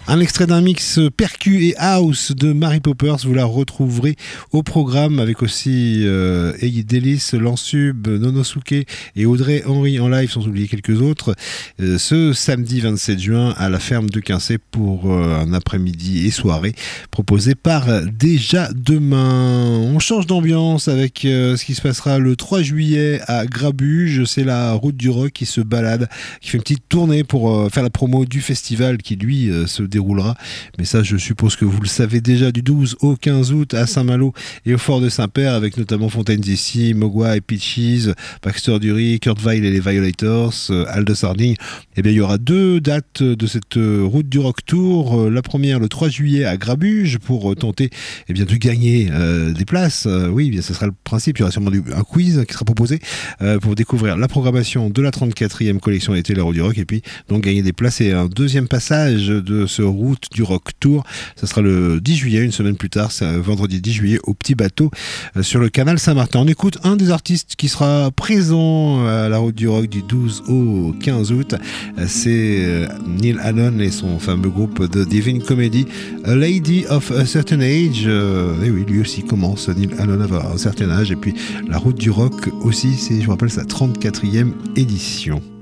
Un extrait d'un mix percu et house de Mary Poppers, vous la retrouverez au programme avec aussi Eddie Delis, Lansub, Nonosuke et Audrey Henry en live, sans oublier quelques autres, ce samedi 27 juin à la ferme de Quincey pour un après-midi et soirée proposé par Déjà Demain. On change d'ambiance avec ce qui se passera le 3 juillet à Grabuge, c'est la route du rock qui se balade, qui fait une petite tournée pour faire la promo du festival qui lui se déroulera, mais ça je suppose que vous le savez déjà, du 12 au 15 août à Saint-Malo et au Fort de Saint-Père, avec notamment Fontaine DC, Mogwai et Peaches, Baxter Dury, Kurt Weill et les Violators, Aldous Harding. Et bien il y aura 2 dates de cette route du rock tour, la première le 3 juillet à Grabuge pour tenter de gagner des places. Oui, bien, ce sera le principe, il y aura sûrement un quiz qui sera proposé pour découvrir la programmation de la 34e collection d'été de la route du rock, et puis donc gagner des places et un deuxième passage de ce route du rock tour. Ça sera le 10 juillet, une semaine plus tard, c'est vendredi 10 juillet au Petit Bateau sur le canal Saint-Martin. On écoute un des artistes qui sera présent à la route du rock du 12 au 15 août. C'est Neil Hannon et son fameux groupe de Divine Comedy, A Lady of a Certain Age. Et oui, lui aussi commence, Neil Hannon, à avoir un certain âge. Et puis la route du rock aussi, c'est, je vous rappelle, sa 34e édition.